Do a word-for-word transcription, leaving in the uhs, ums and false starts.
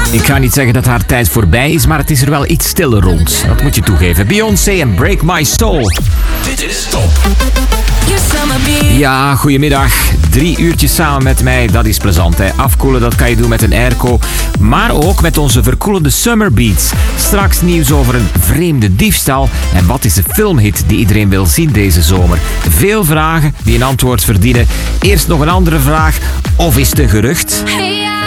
Ik ga niet zeggen dat haar tijd voorbij is, maar het is er wel iets stiller rond. Dat moet je toegeven. Beyoncé en Break My Soul. Dit is Top. Ja, goedemiddag. Drie uurtjes samen met mij, dat is plezant. Hè? Afkoelen, dat kan je doen met een airco. Maar ook met onze verkoelende Summer Beats. Straks nieuws over een vreemde diefstal. En wat is de filmhit die iedereen wil zien deze zomer? Veel vragen die een antwoord verdienen. Eerst nog een andere vraag. Of is het een gerucht? Hey,